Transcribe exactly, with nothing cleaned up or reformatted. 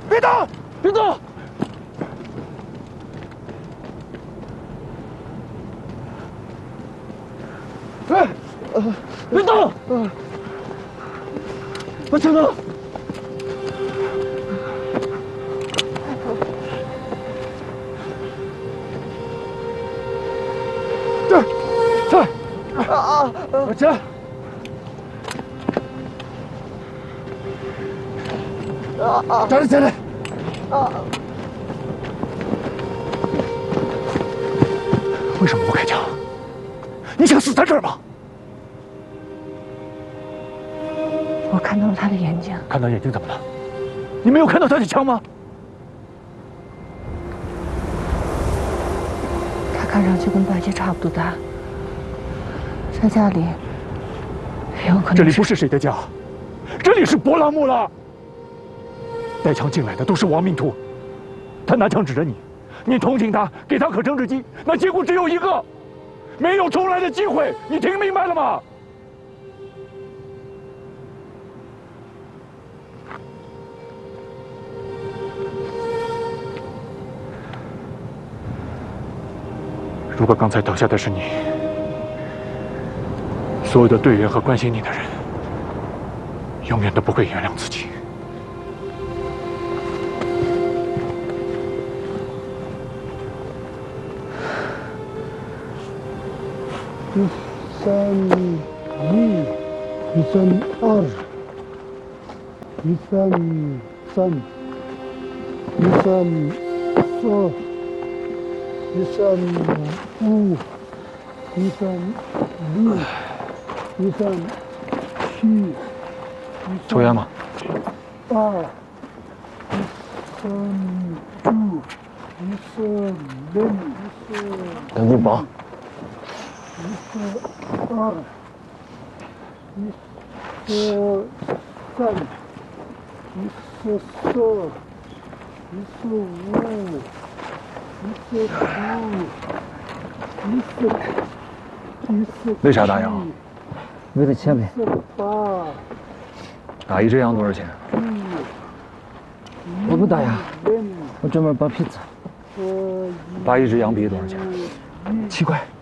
别动！别动！哎，别动！我等等。 这，这，啊啊！这，啊啊！站起来！啊！为什么不开枪？你想死在这儿吗？ 我看到了他的眼睛。 看到眼睛怎么了？你没有看到他的枪吗？ 他看上去跟白姐差不多大，在家里有可能。 这里不是谁的家，这里是博拉木拉。带枪进来的都是亡命徒，他拿枪指着你，你同情他，给他可乘之机，那结果只有一个，没有重来的机会。你听明白了吗？ 如果刚才倒下的是你，所有的队员和关心你的人，永远都不会原谅自己。 一三一，一三二，一三三，一三四。 一三五，一三六，一三七， 抽烟吗？ 八，一三九，一三零，一三赶紧绑。 一四二，一四三，一四四，一四五。 一四五，一四，一四。 为啥打烊？ 为了钱呗。 一四八。 打一只羊多少钱？ 我不打烊，我专门剥皮子。 打一只羊皮多少钱？ 七块。